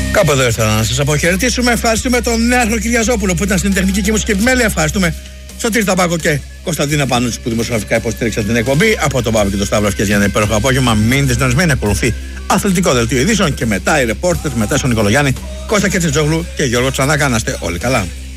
Κάπου εδώ ήρθα να σας αποχαιρετήσουμε. Ευχαριστούμε τον Νέαρχο Κυριαζόπουλο που ήταν στην τεχνική και μουσική επιμέλεια. Ευχαριστούμε Σωτήρη Ταμπάκο και Κωνσταντίνα Πανούτσι που δημοσιογραφικά υποστήριξαν την εκπομπή. Από τον Παύλο και τον Σταύρο Ευχές για ένα υπέροχο απόγευμα. Μείνετε συντονισμένοι, ακολουθεί αθλητικό δελτίο ειδήσεων και μετά οι ρεπόρτερ, μετά στον Νικολογιάννη, Κώστα Κετσετζόγλου και Γιώργο Τσανάκα. Να είστε όλοι καλά.